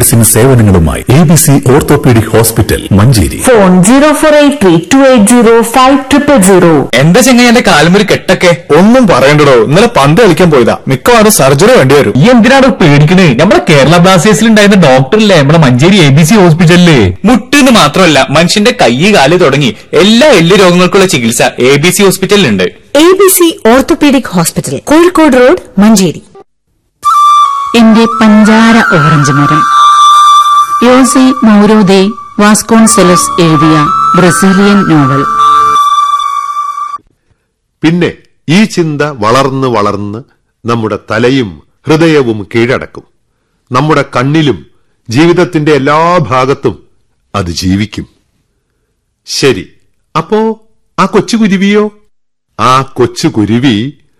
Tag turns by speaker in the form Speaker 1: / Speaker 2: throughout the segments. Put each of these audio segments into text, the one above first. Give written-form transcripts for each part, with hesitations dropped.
Speaker 1: Medicine സേവനങ്ങളുമായി ABC orthopaedic hospital Manjeri.
Speaker 2: Phone 0483280500.
Speaker 3: എന്താ ചെങ്ങ എന്റെ കാലുമൊരു കെട്ടൊക്കെ?
Speaker 4: ഒന്നും പറയണ്ടോ, ഇന്നലെ പന്ത് കളിക്കാൻ പോയതാ. മിക്കവാറും സർജറി വേണ്ടി വരും.
Speaker 3: ഈ എന്തിനാണ് പേടിക്കണേ? നമ്മുടെ കേരള ബ്ലാസ്റ്റേഴ്സിൽ ഉണ്ടായിരുന്ന ഡോക്ടറില്ലേ നമ്മുടെ മഞ്ചേരി ABC ഹോസ്പിറ്റലില്. മുട്ടെന്ന് മാത്രമല്ല, മനുഷ്യന്റെ കൈ കാല് തുടങ്ങി എല്ലാ എല്ല് രോഗങ്ങൾക്കുള്ള ചികിത്സ ABC ഹോസ്പിറ്റലിലുണ്ട്.
Speaker 2: ABC orthopaedic hospital, Kozhikode road, Manjeri.
Speaker 5: എന്റെ പഞ്ചാര ഓറഞ്ച് മരം. യോസെ മൗരോദെ വാസ്കോൺസെലോസ് എഴുതിയ ബ്രസീലിയൻ നോവൽ.
Speaker 6: പിന്നെ ഈ ചിന്ത വളർന്ന് വളർന്ന് നമ്മുടെ തലയും ഹൃദയവും കീഴടക്കും. നമ്മുടെ കണ്ണിലും ജീവിതത്തിന്റെ എല്ലാ ഭാഗത്തും അത് ജീവിക്കും. ശരി, അപ്പോ ആ കൊച്ചുകുരുവിയോ? ആ കൊച്ചുകുരുവി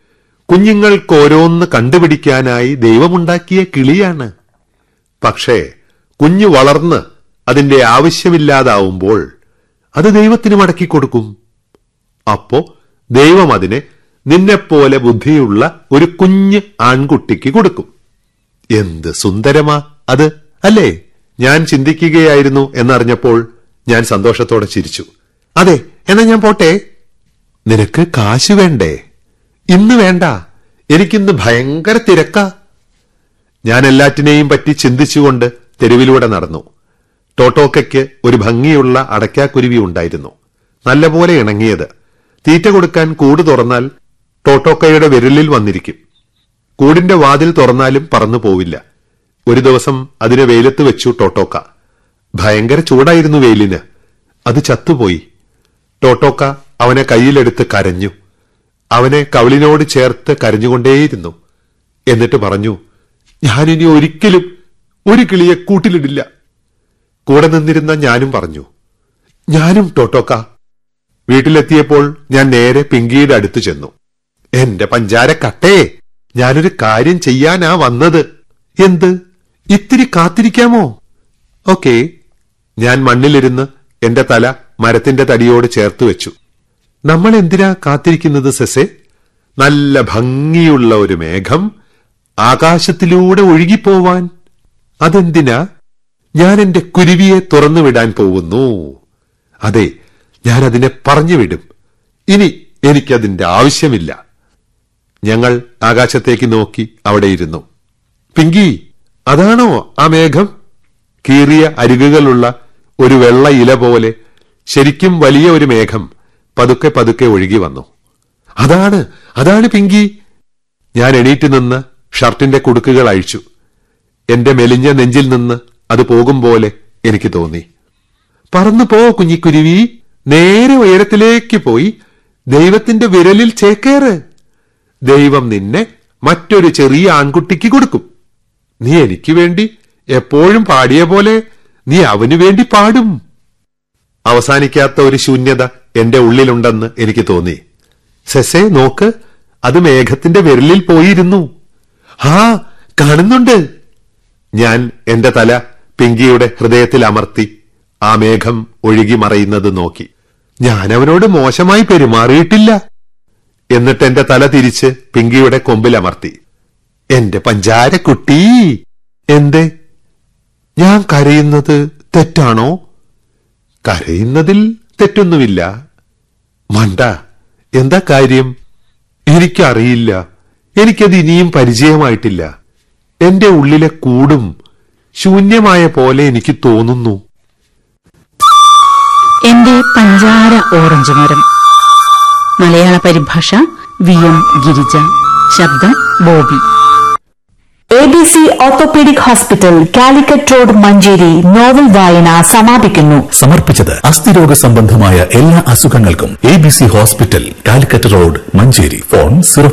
Speaker 6: കുഞ്ഞുങ്ങൾക്കോരോന്ന് കണ്ടുപിടിക്കാനായി ദൈവമുണ്ടാക്കിയ കിളിയാണ്. പക്ഷേ കുഞ്ഞു വളർന്ന് അതിന്റെ ആവശ്യമില്ലാതാവുമ്പോൾ അത് ദൈവത്തിന് മടക്കിക്കൊടുക്കും. അപ്പോ ദൈവം അതിനെ നിന്നെപ്പോലെ ബുദ്ധിയുള്ള ഒരു കുഞ്ഞ് ആൺകുട്ടിക്ക് കൊടുക്കും. എന്ത് സുന്ദരമാ അത്, അല്ലേ? ഞാൻ ചിന്തിക്കുകയായിരുന്നു എന്നറിഞ്ഞപ്പോൾ ഞാൻ സന്തോഷത്തോടെ ചിരിച്ചു. അതെ, എന്നാ ഞാൻ പോട്ടെ. നിനക്ക് കാശ് വേണ്ടേ? ഇന്ന് വേണ്ട, എനിക്കിന്ന് ഭയങ്കര തിരക്കാ. ഞാൻ എല്ലാറ്റിനെയും പറ്റി ചിന്തിച്ചുകൊണ്ട് തെരുവിലൂടെ നടന്നു. ടോട്ടോക്കയ്ക്ക് ഒരു ഭംഗിയുള്ള അടയ്ക്കാക്കുരുവി ഉണ്ടായിരുന്നു, നല്ലപോലെ ഇണങ്ങിയത്. തീറ്റ കൊടുക്കാൻ കൂട് തുറന്നാൽ ടോട്ടോക്കയുടെ വിരലിൽ വന്നിരിക്കും. കൂടിന്റെ വാതിൽ തുറന്നാലും പറന്നു പോവില്ല. ഒരു ദിവസം അതിനെ വെയിലത്ത് വെച്ചു ടോട്ടോക്ക. ഭയങ്കര ചൂടായിരുന്നു വെയിലിന്. അത് ചത്തുപോയി. ടോട്ടോക്ക അവനെ കയ്യിലെടുത്ത് കരഞ്ഞു. അവനെ കവിളിനോട് ചേർത്ത് കരഞ്ഞുകൊണ്ടേയിരുന്നു. എന്നിട്ട് പറഞ്ഞു, ഞാനിനി ഒരിക്കലും ഒരു കിളിയെ കൂട്ടിലിടില്ല. കൂടെ നിന്നിരുന്ന ഞാനും പറഞ്ഞു, ഞാനും ടോട്ടോക്ക. വീട്ടിലെത്തിയപ്പോൾ ഞാൻ നേരെ പിങ്കിയുടെ അടുത്ത് ചെന്നു. എന്റെ പഞ്ചാരക്കട്ടേ, ഞാനൊരു കാര്യം ചെയ്യാനാ വന്നത്. എന്ത്? ഇത്തിരി കാത്തിരിക്കാമോ? ഓക്കേ. ഞാൻ മണ്ണിലിരുന്ന് എന്റെ തല മരത്തിന്റെ തടിയോട് ചേർത്ത് വെച്ചു. നമ്മൾ എന്തിനാ കാത്തിരിക്കുന്നത് സെസെ? നല്ല ഭംഗിയുള്ള ഒരു മേഘം ആകാശത്തിലൂടെ ഒഴുകിപ്പോവാൻ. അതെന്തിനാ? ഞാൻ എന്റെ കുരുവിയെ തുറന്നുവിടാൻ പോകുന്നു. അതെ, ഞാനതിനെ പറഞ്ഞുവിടും. ഇനി എനിക്കതിന്റെ ആവശ്യമില്ല. ഞങ്ങൾ ആകാശത്തേക്ക് നോക്കി അവിടെ ഇരുന്നു. പിങ്കി, അതാണോ ആ മേഘം? കീറിയ അരികുകളുള്ള ഒരു വെള്ള ഇല പോലെ ശരിക്കും വലിയ ഒരു മേഘം പതുക്കെ പതുക്കെ ഒഴുകി വന്നു. അതാണ് പിങ്കി. ഞാൻ എണീറ്റ് നിന്ന് ഷർട്ടിന്റെ കുടുക്കുകൾ അഴിച്ചു. എന്റെ മെലിഞ്ഞ നെഞ്ചിൽ നിന്ന് അത് പോകും പോലെ എനിക്ക് തോന്നി. പറന്നു പോ കുഞ്ഞിക്കുരുവി, നേരെ ഉയരത്തിലേക്ക് പോയി ദൈവത്തിന്റെ വിരലിൽ ചേക്കേറ്. ദൈവം നിന്നെ മറ്റൊരു ചെറിയ ആൺകുട്ടിക്ക് കൊടുക്കും. നീ എനിക്ക് വേണ്ടി എപ്പോഴും പാടിയ പോലെ നീ അവനു വേണ്ടി പാടും. അവസാനിക്കാത്ത ഒരു ശൂന്യത എന്റെ ഉള്ളിലുണ്ടെന്ന് എനിക്ക് തോന്നി. സെസെ നോക്ക്, അത് മേഘത്തിന്റെ വിരലിൽ പോയിരുന്നു. കാണുന്നുണ്ട്. ഞാൻ എന്റെ തല പിങ്കിയുടെ ഹൃദയത്തിൽ അമർത്തി ആ മേഘം ഒഴുകി മറയുന്നത് നോക്കി. ഞാൻ അവനോട് മോശമായി പെരുമാറിയിട്ടില്ല. എന്നിട്ട് എന്റെ തല തിരിച്ച് പിങ്കിയുടെ കൊമ്പിൽ അമർത്തി. എന്റെ പഞ്ചാരക്കുട്ടി, എന്തേ? ഞാൻ കരയുന്നത് തെറ്റാണോ? കരയുന്നതിൽ തെറ്റൊന്നുമില്ല. മണ്ട, എന്താ കാര്യം? എനിക്കറിയില്ല. എനിക്കത് ഇനിയും പരിചയമായിട്ടില്ല. എന്റെ ഉള്ളിലെ കൂടും ശൂന്യമായ പോലെ എനിക്ക് തോന്നുന്നു.
Speaker 5: എന്റെ പഞ്ചാര ഓറഞ്ച് മരം. മലയാള പരിഭാഷ VM ഗിരിജ. ശബ്ദം Bobby.
Speaker 2: ABC orthopaedic hospital, Calicut road, Manjeri. Novel വായന സമാപിക്കുന്നു.
Speaker 1: സമർപ്പിച്ചത് അസ്ഥിരോഗ സംബന്ധമായ എല്ലാ അസുഖങ്ങൾക്കും ABC hospital, Calicut road, Manjeri. Phone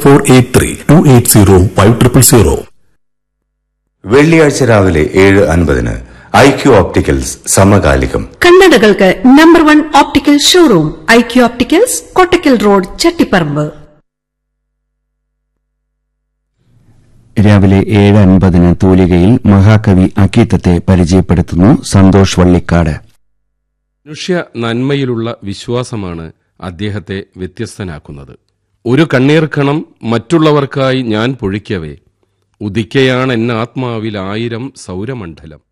Speaker 1: 0483280500.
Speaker 7: വെള്ളിയാഴ്ച രാവിലെ 7:50 IQ ഓപ്റ്റിക്കൽസ് സമകാലികം.
Speaker 8: കണ്ണടകൾക്ക് number 1 optical showroom IQ opticals, Kottakkal road, Chattiparamba.
Speaker 9: രാവിലെ 7:50 തൂലികയിൽ മഹാകവി അക്കീത്തത്തെ പരിചയപ്പെടുത്തുന്നു സന്തോഷ് വള്ളിക്കാട്.
Speaker 10: മനുഷ്യ നന്മയിലുള്ള വിശ്വാസമാണ് അദ്ദേഹത്തെ വ്യത്യസ്തനാക്കുന്നത്. ഒരു കണ്ണീർക്കണം മറ്റുള്ളവർക്കായി ഞാൻ പൊഴിക്കവേ, ഉദിക്കയാണ് എന്നാത്മാവിൽ 1000 സൗരമണ്ഡലം.